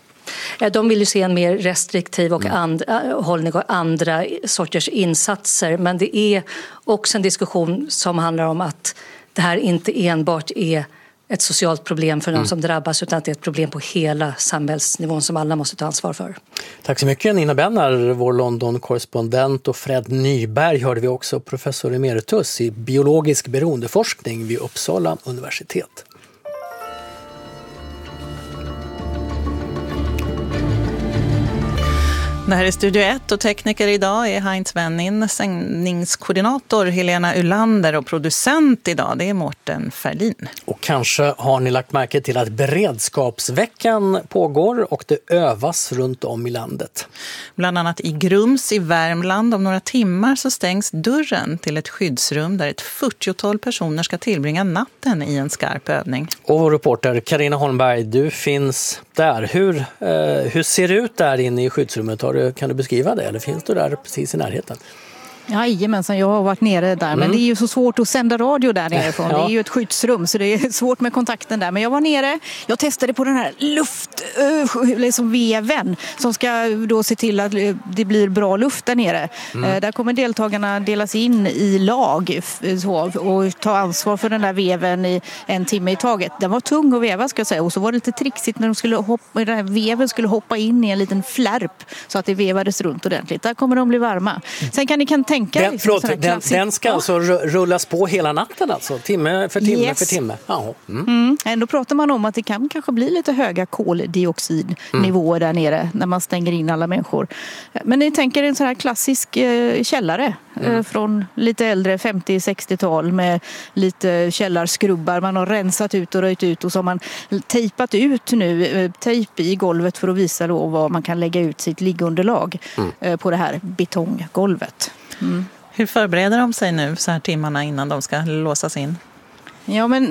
Speaker 9: De vill ju se en mer restriktiv och hållning och andra sorters insatser. Men det är också en diskussion som handlar om att det här inte enbart är ett socialt problem för de som drabbas, utan att det är ett problem på hela samhällsnivån som alla måste ta ansvar för.
Speaker 15: Tack så mycket Nina Benner, vår London-korrespondent, och Fred Nyberg hörde vi också, professor emeritus i biologisk beroendeforskning vid Uppsala universitet.
Speaker 16: Det här är Studio 1 och tekniker idag är Heinz Wennin, sändningskoordinator Helena Ulander och producent idag, det är Mårten Ferlin.
Speaker 15: Och kanske har ni lagt märke till att beredskapsveckan pågår och det övas runt om i landet.
Speaker 16: Bland annat i Grums i Värmland. Om några timmar så stängs dörren till ett skyddsrum där ett 40-tal personer ska tillbringa natten i en skarp övning.
Speaker 15: Och vår reporter Carina Holmberg, du finns där. Hur ser det ut där inne i skyddsrummet? Kan du beskriva det, eller finns du där precis i närheten?
Speaker 11: Jajamensan, jag har varit nere där. Men det är ju så svårt att sända radio där nerifrån. Det är ju ett skyddsrum så det är svårt med kontakten där. Men jag var nere, jag testade på den här veven som ska då se till att det blir bra luft där nere. Där kommer deltagarna delas in i lag och ta ansvar för den där veven i 1 timme i taget. Den var tung att veva ska jag säga. Och så var det lite trixigt när den här veven skulle hoppa in i en liten flärp så att det vevades runt ordentligt. Där kommer de bli varma. Sen kan tänka
Speaker 15: den ska alltså rullas på hela natten alltså, timme för timme för timme.
Speaker 11: Ändå pratar man om att det kan kanske bli lite höga koldioxidnivåer där nere när man stänger in alla människor. Men ni tänker en sån här klassisk källare från lite äldre 50-60-tal med lite källarskrubbar. Man har rensat ut och röjt ut och så har man tejpat ut nu tejp i golvet för att visa då vad man kan lägga ut sitt liggunderlag på det här betonggolvet.
Speaker 16: Hur förbereder de sig nu så här timmarna innan de ska låsas in?
Speaker 11: Ja, men